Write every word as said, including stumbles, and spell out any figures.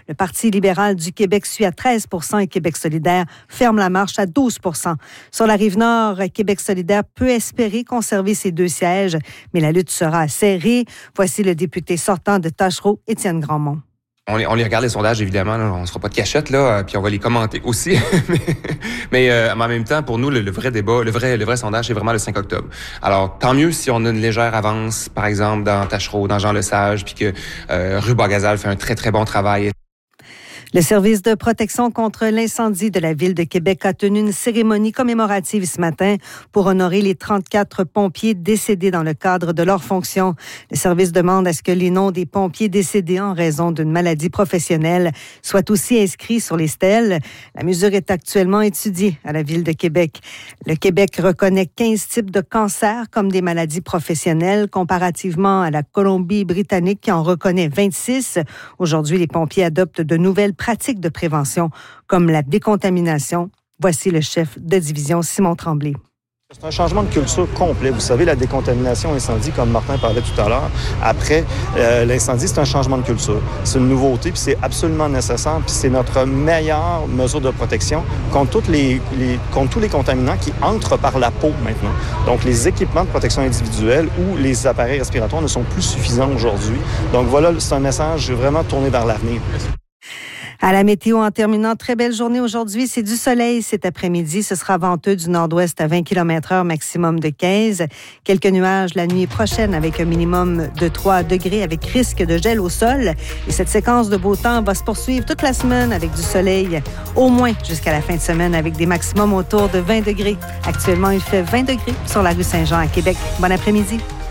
Le Parti libéral du Québec suit à treize pour cent et Québec solidaire ferme la marche à douze pour cent. Sur la Rive-Nord, Québec solidaire peut espérer conserver ses deux sièges, mais la lutte sera serrée. Voici le député sortant de Tachereau, Étienne Grandmont. On les, on les regarde les sondages, évidemment, là, on ne sera pas de cachette, là, puis on va les commenter aussi. mais mais euh, en même temps, pour nous, le, le vrai débat, le vrai, le vrai sondage, c'est vraiment le cinq octobre. Alors, tant mieux si on a une légère avance, par exemple, dans Tachereau, dans Jean-Lesage, puis que euh, Rue Bois-Gazal fait un très, très bon travail. Le service de protection contre l'incendie de la Ville de Québec a tenu une cérémonie commémorative ce matin pour honorer les trente-quatre pompiers décédés dans le cadre de leur fonction. Le service demande à ce que les noms des pompiers décédés en raison d'une maladie professionnelle soient aussi inscrits sur les stèles. La mesure est actuellement étudiée à la Ville de Québec. Le Québec reconnaît quinze types de cancers comme des maladies professionnelles comparativement à la Colombie-Britannique qui en reconnaît vingt-six. Aujourd'hui, les pompiers adoptent de nouvelles pratiques de prévention comme la décontamination. Voici le chef de division, Simon Tremblay. C'est un changement de culture complet. Vous savez, la décontamination incendie, comme Martin parlait tout à l'heure, après euh, l'incendie, c'est un changement de culture. C'est une nouveauté, puis c'est absolument nécessaire, puis c'est notre meilleure mesure de protection contre, toutes les, les, contre tous les contaminants qui entrent par la peau maintenant. Donc, les équipements de protection individuelle ou les appareils respiratoires ne sont plus suffisants aujourd'hui. Donc, voilà, c'est un message vraiment tourné vers l'avenir. À la météo, en terminant, très belle journée aujourd'hui. C'est du soleil cet après-midi. Ce sera venteux du nord-ouest à vingt kilomètres heure, maximum de quinze. Quelques nuages la nuit prochaine avec un minimum de trois degrés avec risque de gel au sol. Et cette séquence de beau temps va se poursuivre toute la semaine avec du soleil, au moins jusqu'à la fin de semaine avec des maximums autour de vingt degrés. Actuellement, il fait vingt degrés sur la rue Saint-Jean à Québec. Bon après-midi.